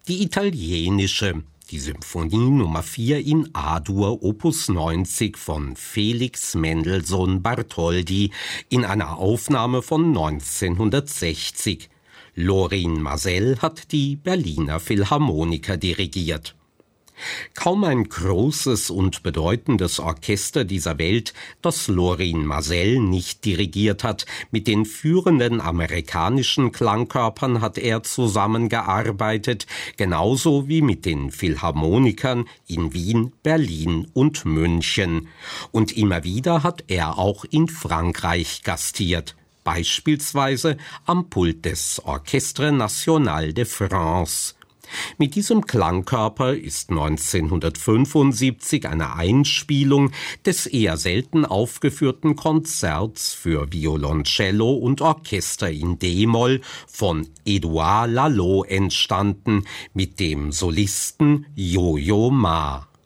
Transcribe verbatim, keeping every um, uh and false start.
die italienische, die Symphonie Nummer vier in A-Dur Opus neunzig von Felix Mendelssohn Bartholdy in einer Aufnahme von neunzehnhundertsechzig. Lorin Maazel hat die Berliner Philharmoniker dirigiert. Kaum ein großes und bedeutendes Orchester dieser Welt, das Lorin Maazel nicht dirigiert hat. Mit den führenden amerikanischen Klangkörpern hat er zusammengearbeitet, genauso wie mit den Philharmonikern in Wien, Berlin und München. Und immer wieder hat er auch in Frankreich gastiert. Beispielsweise am Pult des Orchestre National de France. Mit diesem Klangkörper ist neunzehnhundertfünfundsiebzig eine Einspielung des eher selten aufgeführten Konzerts für Violoncello und Orchester in D-Moll von Edouard Lalo entstanden, mit dem Solisten Yo-Yo Ma.